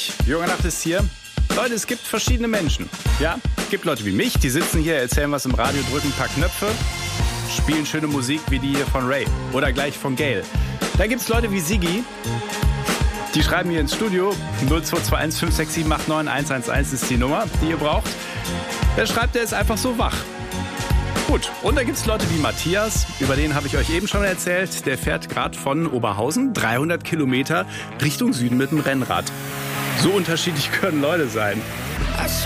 ich. Junge Nacht ist hier. Leute, es gibt verschiedene Menschen. Ja, es gibt Leute wie mich, die sitzen hier, erzählen was im Radio, drücken ein paar Knöpfe, spielen schöne Musik wie die hier von Ray oder gleich von Gail. Dann gibt es Leute wie Sigi, die schreiben hier ins Studio. 0221 567 89 111 ist die Nummer, die ihr braucht. Der schreibt, der ist einfach so wach. Gut, und da gibt es Leute wie Matthias, über den habe ich euch eben schon erzählt. Der fährt gerade von Oberhausen 300 Kilometer Richtung Süden mit dem Rennrad. So unterschiedlich können Leute sein.